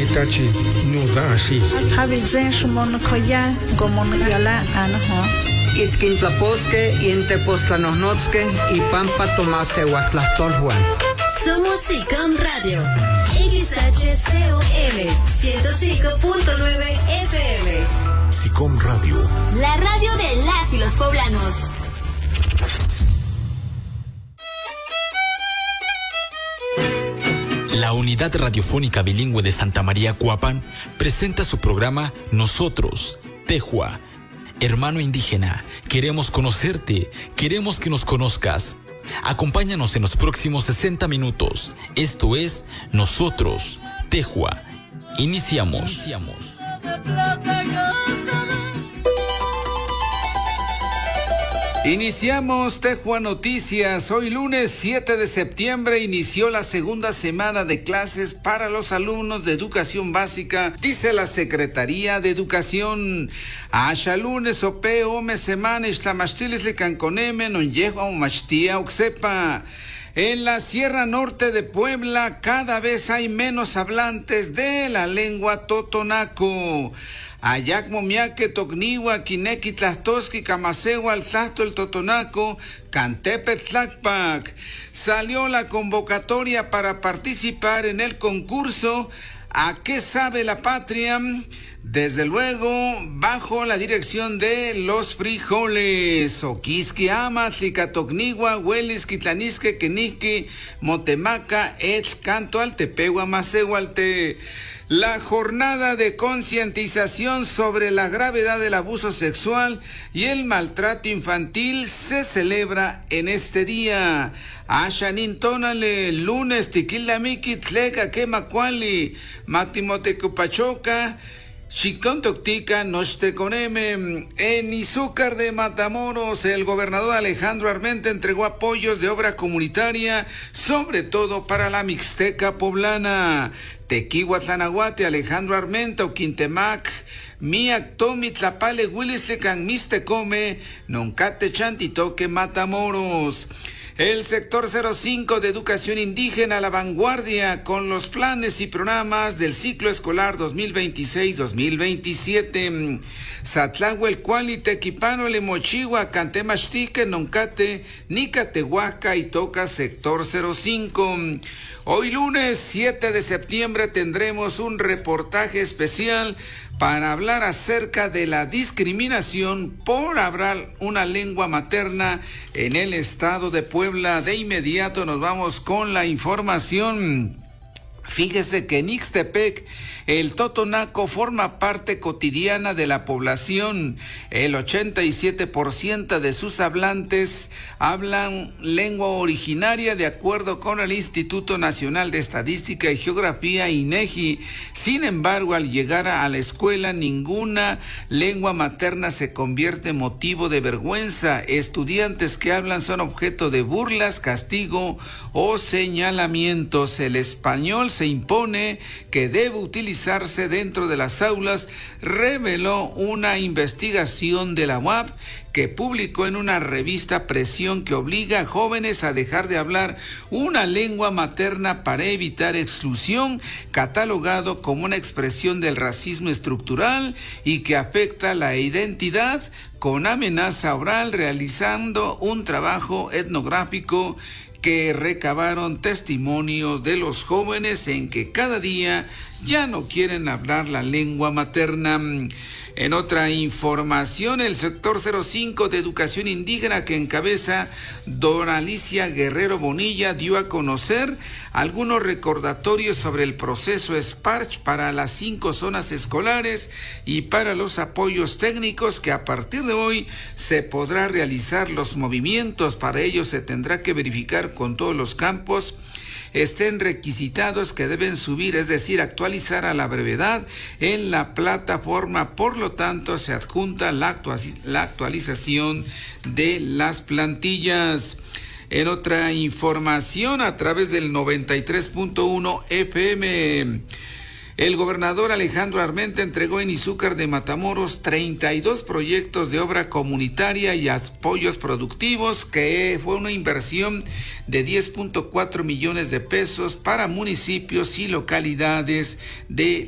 nitachi nudashi. Javizen Shumonokoya, Gomonoyala, Anaho. Itquintlaposque, Intepostlanosnotzque y Pampa Tomase Huastlastolhuan. Somos SICOM Radio. XHCOM 105.9 FM. SICOM Radio. La radio de las y los poblanos. La Unidad Radiofónica Bilingüe de Santa María Cuapan presenta su programa Nosotros, Tehua. Hermano indígena, queremos conocerte, queremos que nos conozcas. Acompáñanos en los próximos 60 minutos. Esto es Nosotros, Tehua. Iniciamos. Iniciamos Tehua Noticias. Hoy lunes 7 de septiembre inició la segunda semana de clases para los alumnos de educación básica, dice la Secretaría de Educación. Asha lunes ope ome semana istlamastiles le canconeme non yehua umachtia uxepa. En la Sierra Norte de Puebla cada vez hay menos hablantes de la lengua totonaco. Ayac momiaque tocniwa kineki tlastoski kamasewa al tlasto el totonaco cantepe tlacpac. Salió la convocatoria para participar en el concurso ¿A qué sabe la patria? Desde luego, bajo la dirección de los frijoles. Oquisqui ama, tzicatocnigua, huelis, quitlanisque, quenisque, motemaca, et canto altepegua, macehualte. La jornada de concientización sobre la gravedad del abuso sexual y el maltrato infantil se celebra en este día. Ashanintonale, lunes, tiquilamiki, tleca, quemacuali, matimotecupachoca, Chicontoctica, Nosteconeme. En Izúcar de Matamoros, el gobernador Alejandro Armenta entregó apoyos de obra comunitaria, sobre todo para la Mixteca poblana. Tequihuatlanahuate, Alejandro Armenta, Oquintemac, Miac, Tomi, Tlapale, Huilistlecan, Mistecome, Noncate, Chantitoque, Matamoros. El sector 05 de educación indígena a la vanguardia con los planes y programas del ciclo escolar 2026-2027. Satlahuel, Cuali, Tequipano, Lemochigua, Cantemachtique, Noncate, Nicatehuaca y Toca sector 05. Hoy lunes 7 de septiembre tendremos un reportaje especial para hablar acerca de la discriminación por hablar una lengua materna en el estado de Puebla. De inmediato nos vamos con la información. Fíjese que en Ixtepec el totonaco forma parte cotidiana de la población. El 87% de sus hablantes hablan lengua originaria de acuerdo con el Instituto Nacional de Estadística y Geografía, INEGI. Sin embargo, al llegar a la escuela, ninguna lengua materna se convierte en motivo de vergüenza. Estudiantes que hablan son objeto de burlas, castigo o señalamientos. El español se impone que debe utilizarse dentro de las aulas, reveló una investigación de la UAP que publicó en una revista Presión que obliga a jóvenes a dejar de hablar una lengua materna para evitar exclusión, catalogado como una expresión del racismo estructural y que afecta la identidad, con amenaza oral, realizando un trabajo etnográfico que recabaron testimonios de los jóvenes en que cada día ya no quieren hablar la lengua materna. En otra información, el sector 05 de educación indígena que encabeza Doralicia Guerrero Bonilla dio a conocer algunos recordatorios sobre el proceso SPARCH para las 5 zonas escolares y para los apoyos técnicos que a partir de hoy se podrá realizar los movimientos. Para ello se tendrá que verificar con todos los campos estén requisitados que deben subir, es decir, actualizar a la brevedad en la plataforma. Por lo tanto, se adjunta la actualización de las plantillas. En otra información, a través del 93.1 FM, el gobernador Alejandro Armenta entregó en Izúcar de Matamoros 32 proyectos de obra comunitaria y apoyos productivos, que fue una inversión de 10.4 millones de pesos para municipios y localidades de